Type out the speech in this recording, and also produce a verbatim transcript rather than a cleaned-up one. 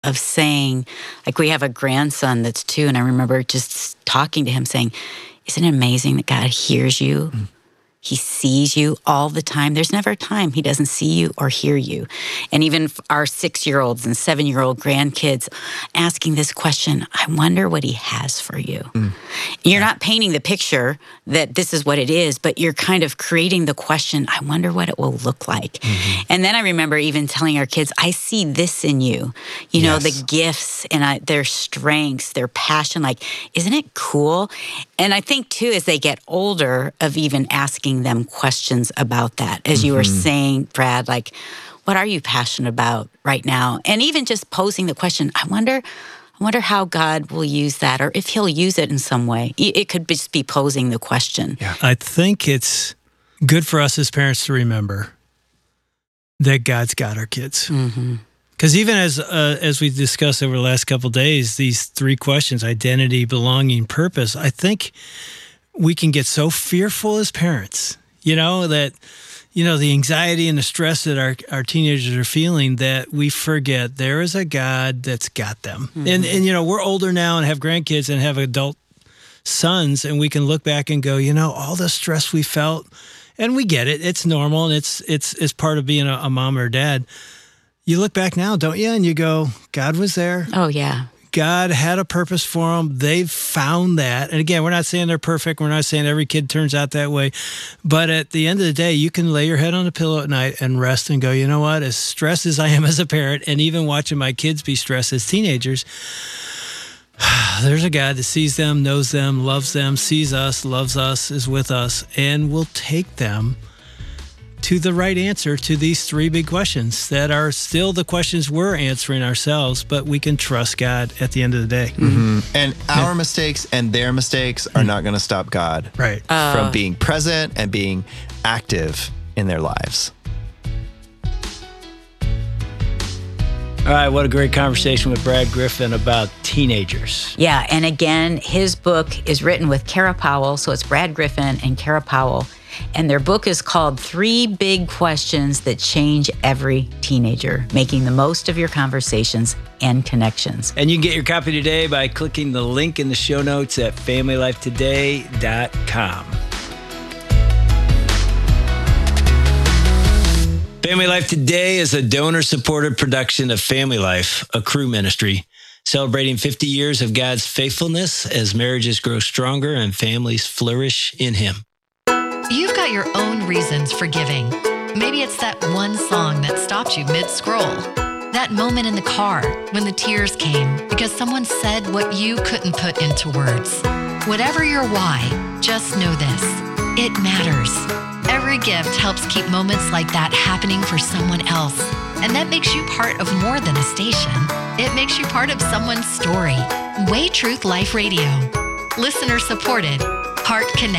of saying, like we have a grandson that's two, and I remember just talking to him saying, isn't it amazing that God hears you? Mm. He sees you all the time. There's never a time he doesn't see you or hear you. And even our six-year-olds and seven-year-old grandkids asking this question, I wonder what he has for you. Mm. You're yeah. not painting the picture that this is what it is, but you're kind of creating the question, I wonder what it will look like. Mm-hmm. And then I remember even telling our kids, I see this in you. You know, yes. the gifts and I, their strengths, their passion. Like, isn't it cool? And I think, too, as they get older, of even asking them questions about that. As mm-hmm. you were saying, Brad, like, what are you passionate about right now? And even just posing the question, I wonder, I wonder how God will use that, or if he'll use it in some way. It could just be posing the question. Yeah. I think it's good for us as parents to remember that God's got our kids. Mm-hmm. Because even as uh, as we discussed over the last couple of days, these three questions, identity, belonging, purpose, I think we can get so fearful as parents, you know, that, you know, the anxiety and the stress that our, our teenagers are feeling, that we forget there is a God that's got them. Mm-hmm. And, and, you know, we're older now and have grandkids and have adult sons, and we can look back and go, you know, all the stress we felt, and we get it. It's normal, and it's it's it's part of being a, a mom or a dad. You look back now, don't you? And you go, God was there. Oh, yeah. God had a purpose for them. They've found that. And again, we're not saying they're perfect. We're not saying every kid turns out that way. But at the end of the day, you can lay your head on the pillow at night and rest and go, you know what? As stressed as I am as a parent, and even watching my kids be stressed as teenagers, there's a God that sees them, knows them, loves them, sees us, loves us, is with us, and will take them to the right answer to these three big questions that are still the questions we're answering ourselves, but we can trust God at the end of the day. Mm-hmm. And our yeah. mistakes and their mistakes are mm-hmm. not going to stop God right. uh, from being present and being active in their lives. All right, what a great conversation with Brad Griffin about teenagers. Yeah, and again, his book is written with Kara Powell, so it's Brad Griffin and Kara Powell. And their book is called Three Big Questions That Change Every Teenager, Making the Most of Your Conversations and Connections. And you can get your copy today by clicking the link in the show notes at family life today dot com. Family Life Today is a donor-supported production of Family Life, a Cru ministry, celebrating fifty years of God's faithfulness as marriages grow stronger and families flourish in Him. You've got your own reasons for giving. Maybe it's that one song that stopped you mid-scroll. That moment in the car when the tears came because someone said what you couldn't put into words. Whatever your why, just know this. It matters. Every gift helps keep moments like that happening for someone else. And that makes you part of more than a station. It makes you part of someone's story. Way Truth Life Radio. Listener supported. Heart Connect.